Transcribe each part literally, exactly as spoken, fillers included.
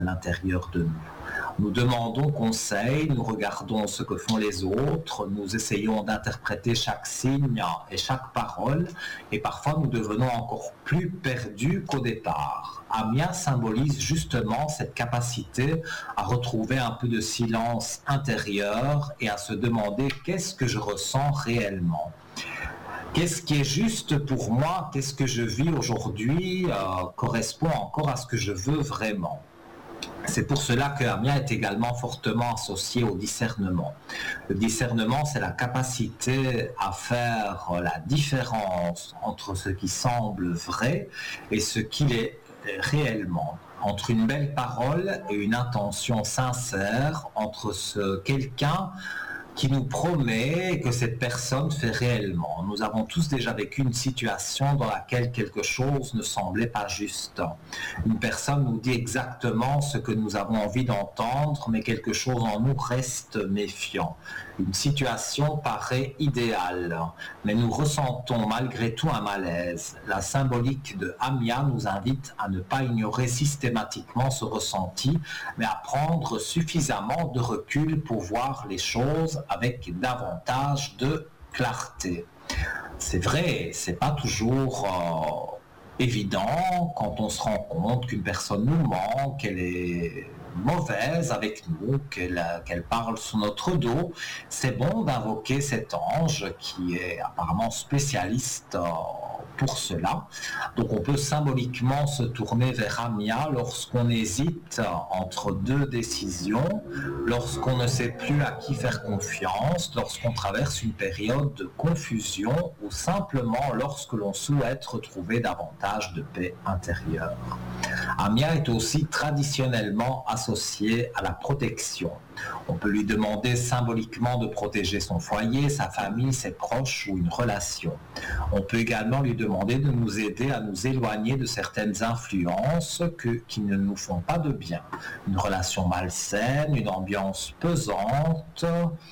l'intérieur de nous. Nous demandons conseil, nous regardons ce que font les autres, nous essayons d'interpréter chaque signe et chaque parole, et parfois nous devenons encore plus perdus qu'au départ. Amia symbolise justement cette capacité à retrouver un peu de silence intérieur et à se demander qu'est-ce que je ressens réellement. Qu'est-ce qui est juste pour moi, qu'est-ce que je vis aujourd'hui euh, correspond encore à ce que je veux vraiment. C'est pour cela que Amia est également fortement associé au discernement. Le discernement, c'est la capacité à faire la différence entre ce qui semble vrai et ce qu'il est réellement, entre une belle parole et une intention sincère, entre ce quelqu'un qui nous promet que cette personne fait réellement. Nous avons tous déjà vécu une situation dans laquelle quelque chose ne semblait pas juste. Une personne nous dit exactement ce que nous avons envie d'entendre, mais quelque chose en nous reste méfiant. Une situation paraît idéale, mais nous ressentons malgré tout un malaise. La symbolique de Amia nous invite à ne pas ignorer systématiquement ce ressenti, mais à prendre suffisamment de recul pour voir les choses avec davantage de clarté. C'est vrai, c'est pas toujours euh, évident quand on se rend compte qu'une personne nous ment, qu'elle est mauvaise avec nous, qu'elle, qu'elle parle sous notre dos. C'est bon d'invoquer cet ange qui est apparemment spécialiste euh, pour cela. Donc on peut symboliquement se tourner vers Amia lorsqu'on hésite entre deux décisions, lorsqu'on ne sait plus à qui faire confiance, lorsqu'on traverse une période de confusion ou simplement lorsque l'on souhaite retrouver davantage de paix intérieure. Amia est aussi traditionnellement associée à la protection. On peut lui demander symboliquement de protéger son foyer, sa famille, ses proches ou une relation. On peut également lui demander de nous aider à nous éloigner de certaines influences que, qui ne nous font pas de bien. Une relation malsaine, une ambiance pesante,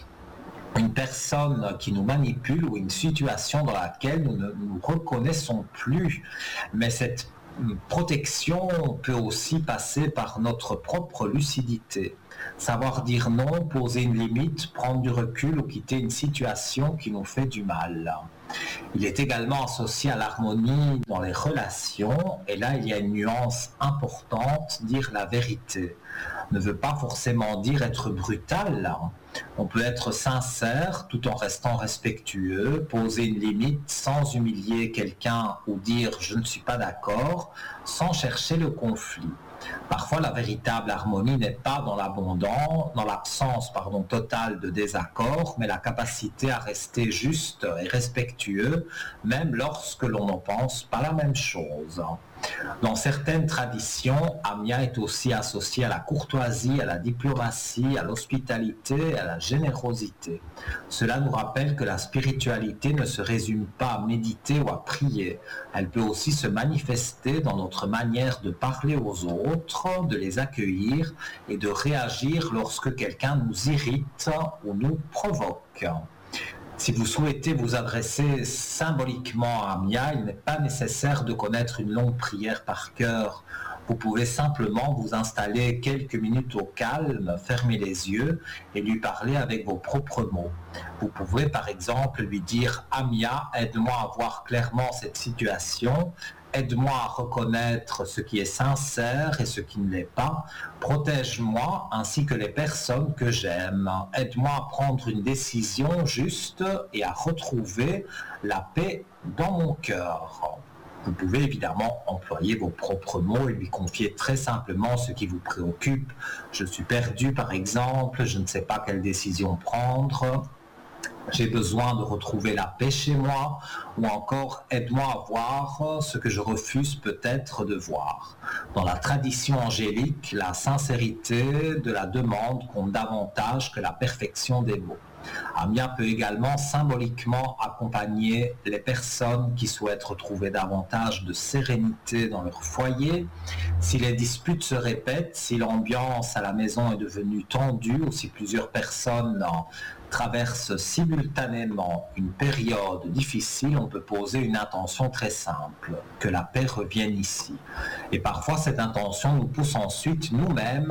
une personne qui nous manipule ou une situation dans laquelle nous ne nous reconnaissons plus. Mais cette protection peut aussi passer par notre propre lucidité. Savoir dire non, poser une limite, prendre du recul ou quitter une situation qui nous fait du mal. Il est également associé à l'harmonie dans les relations, et là il y a une nuance importante, dire la vérité ne veut pas forcément dire être brutal. On peut être sincère tout en restant respectueux, poser une limite sans humilier quelqu'un ou dire je ne suis pas d'accord, sans chercher le conflit. Parfois, la véritable harmonie n'est pas dans l'abondance, dans l'absence, pardon, totale de désaccord, mais la capacité à rester juste et respectueux, même lorsque l'on ne pense pas la même chose. Dans certaines traditions, Amia est aussi associée à la courtoisie, à la diplomatie, à l'hospitalité, à la générosité. Cela nous rappelle que la spiritualité ne se résume pas à méditer ou à prier. Elle peut aussi se manifester dans notre manière de parler aux autres, de les accueillir et de réagir lorsque quelqu'un nous irrite ou nous provoque. Si vous souhaitez vous adresser symboliquement à Amia, il n'est pas nécessaire de connaître une longue prière par cœur. Vous pouvez simplement vous installer quelques minutes au calme, fermer les yeux et lui parler avec vos propres mots. Vous pouvez par exemple lui dire « Amia, aide-moi à voir clairement cette situation ». Aide-moi à reconnaître ce qui est sincère et ce qui ne l'est pas. Protège-moi ainsi que les personnes que j'aime. Aide-moi à prendre une décision juste et à retrouver la paix dans mon cœur. Vous pouvez évidemment employer vos propres mots et lui confier très simplement ce qui vous préoccupe. Je suis perdu par exemple, je ne sais pas quelle décision prendre. J'ai besoin de retrouver la paix chez moi, ou encore aide-moi à voir ce que je refuse peut-être de voir. Dans la tradition angélique, la sincérité de la demande compte davantage que la perfection des mots. Amia peut également symboliquement accompagner les personnes qui souhaitent retrouver davantage de sérénité dans leur foyer. Si les disputes se répètent, si l'ambiance à la maison est devenue tendue ou si plusieurs personnes traverse simultanément une période difficile, on peut poser une intention très simple, que la paix revienne ici. Et parfois, cette intention nous pousse ensuite nous-mêmes